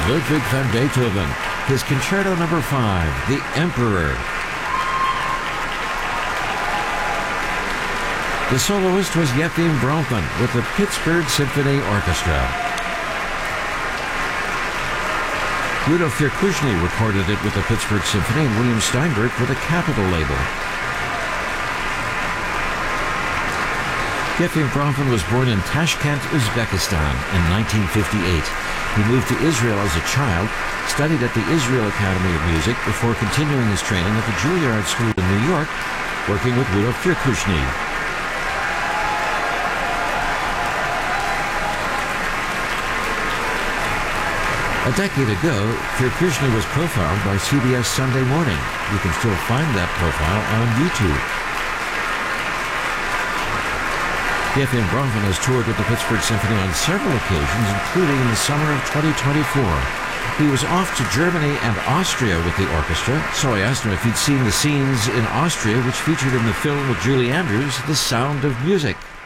Ludwig van Beethoven, his Concerto No. 5, The Emperor. The soloist was Yefim Bronfman with the Pittsburgh Symphony Orchestra. Rudolf Firkushny recorded it with the Pittsburgh Symphony and William Steinberg for the Capitol label. Yefim Bronfman was born in Tashkent, Uzbekistan in 1958. He moved to Israel as a child, studied at the Israel Academy of Music before continuing his training at the Juilliard School in New York, working with Rudolf Firkushny. A decade ago, Firkushny was profiled by CBS Sunday Morning. You can still find that profile on YouTube. Yefim Bronfman has toured with the Pittsburgh Symphony on several occasions, including in the summer of 2024. He was off to Germany and Austria with the orchestra, so I asked him if he'd seen the scenes in Austria which featured in the film with Julie Andrews, The Sound of Music.